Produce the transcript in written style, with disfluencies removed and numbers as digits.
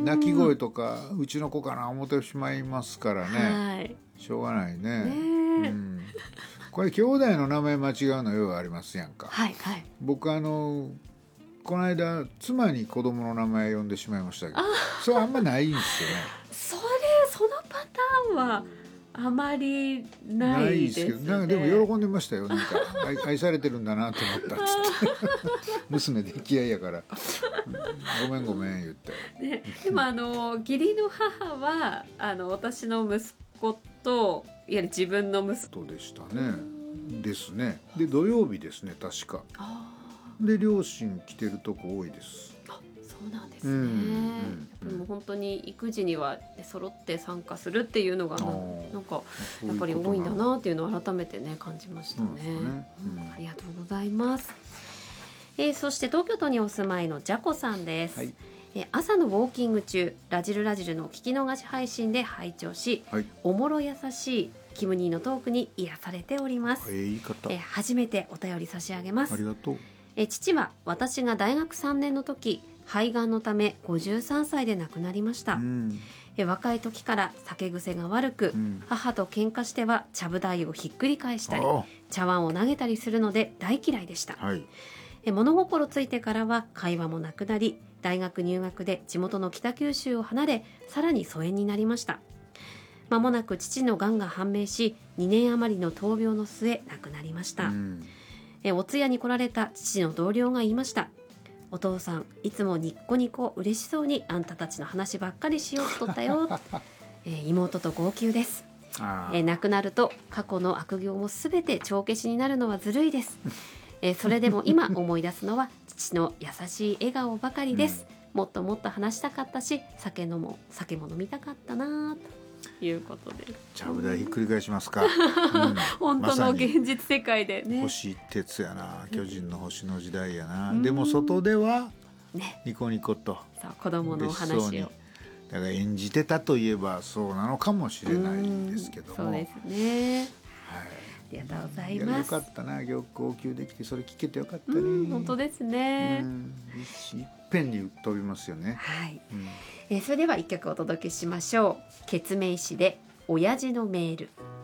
鳴き声とかうちの子かな思ってしまいますからね、 はい、 しょうがないね。 ね、 これ兄弟の名前間違うのようありますやんか。 はいはい、 僕この間妻に子供の名前呼んでしまいましたけど、それあんまないんですよね。 そのパターンはあまりないですね。 ないですけど、なんかでも喜んでましたよ。なんか愛されてるんだなと思ったっつって娘で気合いやからごめんごめん言って、 ね、でも義理の母は私の息子といわゆる自分の息子そうでしたね。ですね。で土曜日ですね確か。 あで両親来てるとこ多いです。 そうなんですね、でも本当に育児には揃って参加するっていうのがなんかやっぱり多いんだなっていうのを改めてね感じましたね。ありがとうございます。そして東京都にお住まいのジャコさんです、はい、朝のウォーキング中ラジルラジルの聞き逃し配信で拝聴し、はい、おもろ優しいキム兄のトークに癒されております。 言い方初めてお便り差し上げます。 ありがとう。 父は私が大学3年の時肺がんのため53歳で亡くなりました、若い時から酒癖が悪く、母と喧嘩してはちゃぶ台をひっくり返したり茶碗を投げたりするので大嫌いでした、はい、物心ついてからは会話もなくなり大学入学で地元の北九州を離れさらに疎遠になりました。間もなく父のがんが判明し2年余りの闘病の末亡くなりました、お通夜に来られた父の同僚が言いました。お父さんいつもニッコニコ嬉しそうにあんたたちの話ばっかりしようとったよ、妹と号泣です。亡くなると過去の悪行もすべて帳消しになるのはずるいです、それでも今思い出すのは父の優しい笑顔ばかりです、もっともっと話したかったし酒も飲みたかったなということでちゃぶ台ひっくり返しますか、 本当の現実世界でね、 星一徹やな、巨人の星の時代やな、でも外ではニコニコと、 そう子供のお話をだから演じてたといえばそうなのかもしれないですけども、 そうですね、はい、ありがとうございます。 よかったな、号泣できてそれ聞けてよかったね、 本当ですね、 いっぺんに飛びますよね。 はい、それでは一曲お届けしましょう。ケツメイシで親父のメール。